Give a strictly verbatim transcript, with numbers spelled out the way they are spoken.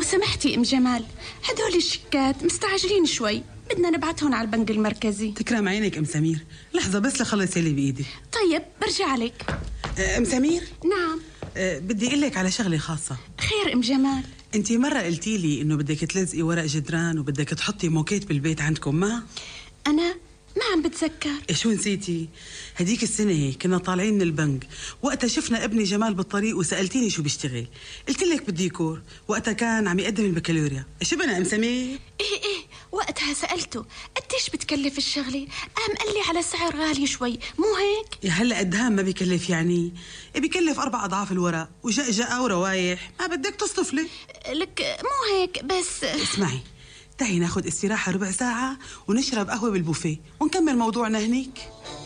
لو سمحتي ام جمال، هدول الشيكات مستعجلين شوي، بدنا نبعتهم على البنك المركزي. تكرم عينك ام سمير، لحظه بس لخلص يلي بايدي. طيب برجع لك. ام سمير. نعم. أه بدي اقول لك على شغله خاصه. خير ام جمال؟ انتي مره قلتي لي انه بدك تلزقي ورق جدران وبدك تحطي موكيت بالبيت عندكم، ما انا ما عم بتذكر. إيه شو نسيتي؟ هديك السنة كنا طالعين من البنك، وقتها شفنا ابني جمال بالطريق وسألتيني شو بيشتغل، قلت لك بالديكور، وقتها كان عم يقدم البكالوريا. شو بنا ام سمير؟ ايه ايه وقتها سألته قديش بتكلف الشغلة، قام قال لي على سعر غالي شوي، مو هيك؟ يا هلا قدام ما بيكلف يعني؟ إيه بيكلف أربع أضعاف الورق وجقجقة وروايح، ما بدك تصطفلي؟ لك مو هيك بس. اسمعي، تعي ناخد استراحة ربع ساعة ونشرب قهوة بالبوفيه ونكمل موضوعنا هنيك.